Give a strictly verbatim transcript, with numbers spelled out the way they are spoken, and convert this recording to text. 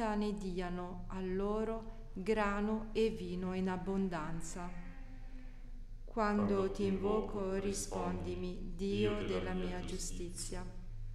pianta ne diano a loro grano e vino in abbondanza. Quando ti invoco, rispondimi, Dio della mia giustizia.